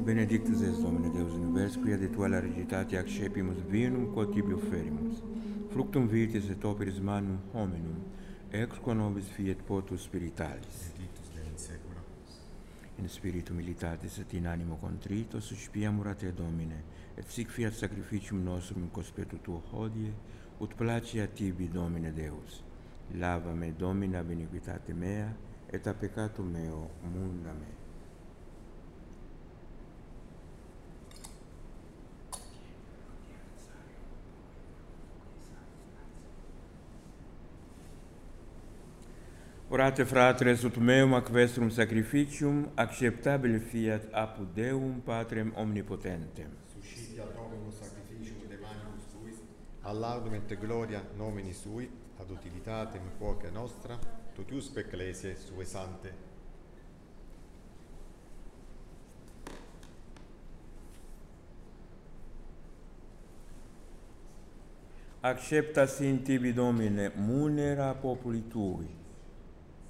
Benedictus es Domine Deus univers, quia de tua largitate accepimus vinum quod tibi offerimus. Fructum vitis et operis manum hominum, ex qua nobis fiet potus spiritualis. Benedictus Dei in saecula. In spiritu militatis et in animo contrito, suspiamur a te, Domine, et sic fiat sacrificium nostrum in conspetto tuo hodie, ut placia tibi, Domine Deus. Lava me, Domine, ab iniquitate mea, et a peccatum meo munda me. Orate, fratres, ut meum ac vestrum sacrificium acceptabile fiat apud Deum Patrem omnipotentem. Suscitia probimus sacrificium de manibus tuis, ad laudum et gloria nomini sui, ad utilitatem quoque nostra, totiusque ecclesiae sue sante. Accepta sin tibi, Domine, munera populi tui,